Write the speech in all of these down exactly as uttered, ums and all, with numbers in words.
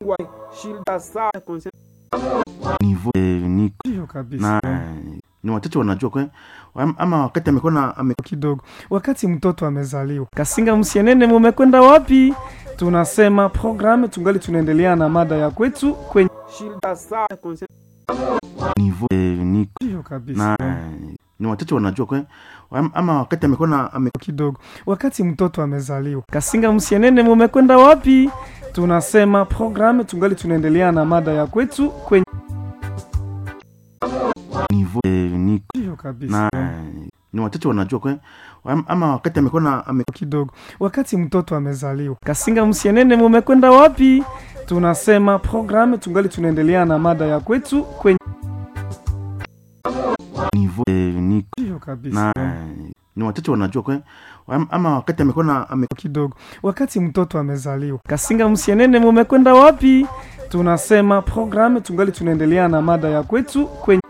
wa shida sana niveau ni hiyo kabisa. na ni watoto wanajua kwa ama wakati amekuwa na ame... kidogo wakati mtoto amezaliwa. Kasinga msienene mumekwenda wapi? Tunasema programu tungali tunaendelea na mada ya kwetu kwenye shida sana niveau ni hiyo kabisa. na ni watoto wanajua kwa ama wakati amekuwa na ame... kidogo wakati mtoto amezaliwa. Kasinga msienene mumekwenda wapi? Tunasema programu tungali tunaendelea na mada ya kwetu kwenye niveau ni hiyo kabisa. na ni watoto wanajua kwa ama wakati amekuwa na ame... kidogo wakati mtoto amezaliwa. Kasinga msienene mumekwenda wapi? Tunasema programu tungali tunaendelea na mada ya kwetu kwenye niveau ni hiyo kabisa. na ni watoto wanajua kwa ama wakati amekuwa na ame... kidogo wakati mtoto amezaliwa. Kasinga msienene mumekwenda wapi? Tunasema programu tungali tunaendelea na mada ya kwetu kwenye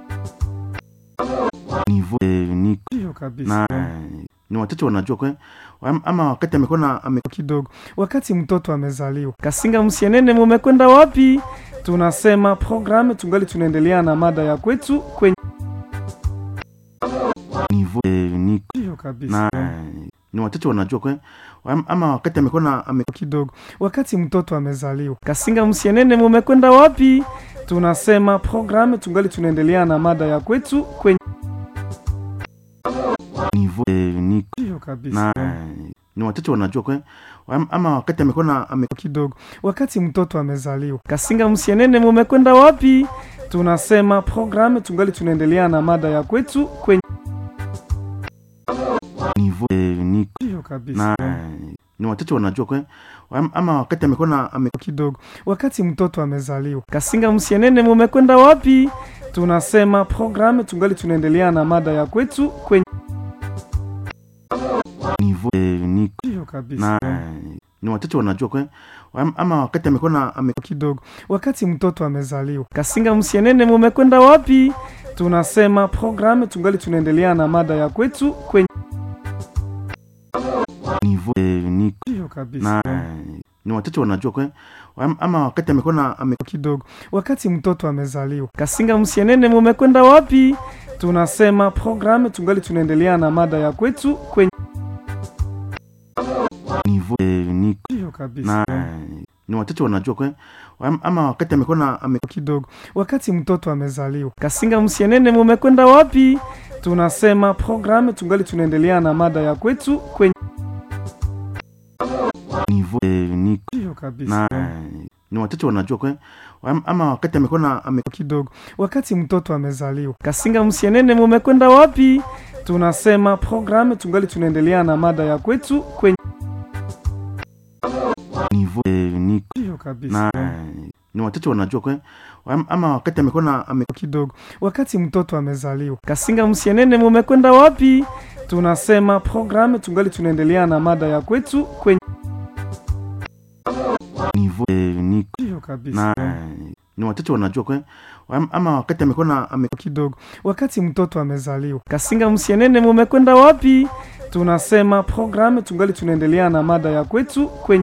niveau ni hiyo kabisa. na ni watoto wanajua kwa ama wakati amekuwa na ame... kidogo wakati mtoto amezaliwa. Kasinga msienene mumekwenda wapi? Tunasema programu tungali tunaendelea na mada ya kwetu kwenye niveau ni hiyo kabisa. na ni watoto wanajua kwa ama wakati amekuwa na ame... kidogo wakati mtoto amezaliwa. Kasinga msienene mumekwenda wapi? Tunasema programu tungali tunaendelea na mada ya kwetu kwenye niveau ni hiyo kabisa. na ni watoto wanajua kwa ama wakati amekuwa na ame... kidogo wakati mtoto amezaliwa. Kasinga msienene mumekwenda wapi? Tunasema programu tungali tunaendelea na mada ya kwetu kwenye niveau ni hiyo kabisa. na ni watoto wanajua kwa ama wakati amekuwa na ame... kidogo wakati mtoto amezaliwa. Kasinga msienene mumekwenda wapi? Tunasema programu tungali tunaendelea na mada ya kwetu kwenye niveau ni hiyo kabisa. na ni watoto wanajua kwa ama wakati amekuwa na ame... kidogo wakati mtoto amezaliwa. Kasinga msienene mumekwenda wapi? Tunasema programu tungali tunaendelea na mada ya kwetu kwenye niveau ni hiyo kabisa. na ni watoto wanajua kwa ama wakati amekuwa na ame... kidogo wakati mtoto amezaliwa. Kasinga msienene mumekwenda wapi? Tunasema programu tungali tunaendelea na mada ya kwetu kwenye niveau ni hiyo kabisa. na ni watoto wanajua kwa ama wakati amekuwa na ame... kidogo wakati mtoto amezaliwa. Kasinga msienene mumekwenda wapi? Tunasema programu tungali tunaendelea na mada ya kwetu kwenye niveau ni hiyo kabisa. na ni watoto wanajua kwa ama wakati amekuwa na ame... kidogo wakati mtoto amezaliwa. Kasinga msienene mumekwenda wapi? Tunasema programu tungali tunaendelea na mada ya kwetu kwenye niveau ni hiyo kabisa. na ni watoto wanajua kwa ama wakati amekuwa na ame... kidogo wakati mtoto amezaliwa. Kasinga msienene mumekwenda wapi? Tunasema programu tungali tunaendelea na mada ya kwetu kwenye niveau ni hiyo kabisa. na ni watoto wanajua kwa ama wakati amekuwa na ame... kidogo wakati mtoto amezaliwa. Kasinga msienene mumekwenda wapi? Tunasema programu tungali tunaendelea na mada ya kwetu kwenye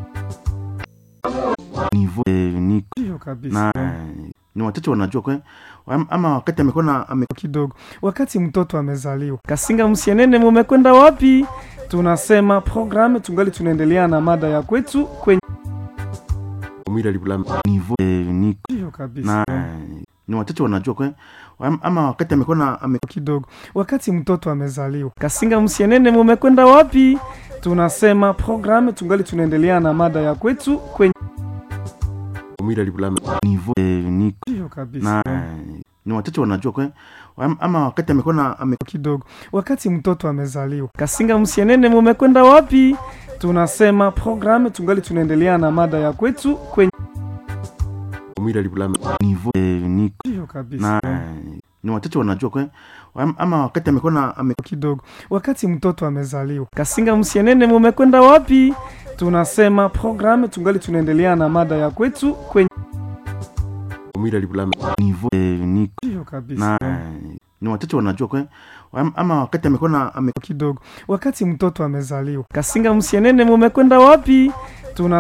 niveau ni hiyo kabisa. na ni watoto wanajua kwa ama wakati amekuwa na ame... kidogo wakati mtoto amezaliwa. Kasinga msienene mumekwenda wapi? Tunasema programu tungali tunaendelea na mada ya kwetu kwenye niveau ni hiyo kabisa. na ni watoto wanajua kwa ama wakati amekuwa na ame... kidogo wakati mtoto amezaliwa. Kasinga msienene mumekwenda wapi? Tunasema programu tungali tunaendelea na mada ya kwetu kwenye niveau ni hiyo kabisa. na ni watoto wanajua kwa ama wakati amekuwa na ame... kidogo wakati mtoto amezaliwa. Kasinga msienene mumekwenda wapi? Tunasema programu tungali tunaendelea na mada ya kwetu kwenye niveau ni hiyo kabisa. na ni watoto wanajua kwa ama wakati amekuwa na ame... kidogo wakati mtoto amezaliwa. Kasinga msienene mumekwenda wapi? Tunasema programu tungali tunaendelea na mada ya kwetu kwenye niveau ni hiyo kabisa. na ni watoto wanajua kwa ama wakati amekuwa na ame... kidogo wakati mtoto amezaliwa. Kasinga msienene mumekwenda wapi? Tuna